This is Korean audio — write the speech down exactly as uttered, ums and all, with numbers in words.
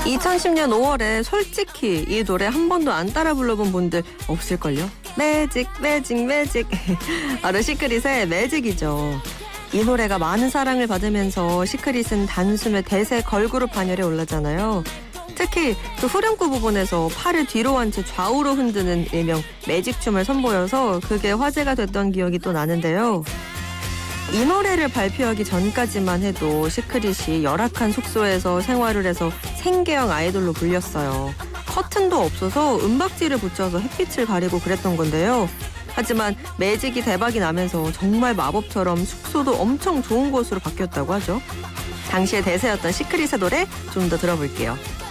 이천십 년 오월에 솔직히 이 노래 한 번도 안 따라 불러본 분들 없을걸요? 매직 매직 매직 바로 시크릿의 매직이죠. 이 노래가 많은 사랑을 받으면서 시크릿은 단숨에 대세 걸그룹 반열에 올랐잖아요. 특히 그 후렴구 부분에서 팔을 뒤로 한 채 좌우로 흔드는 일명 매직춤을 선보여서 그게 화제가 됐던 기억이 또 나는데요. 이 노래를 발표하기 전까지만 해도 시크릿이 열악한 숙소에서 생활을 해서 생계형 아이돌로 불렸어요. 커튼도 없어서 은박지를 붙여서 햇빛을 가리고 그랬던 건데요. 하지만 매직이 대박이 나면서 정말 마법처럼 숙소도 엄청 좋은 곳으로 바뀌었다고 하죠. 당시의 대세였던 시크릿의 노래 좀 더 들어볼게요.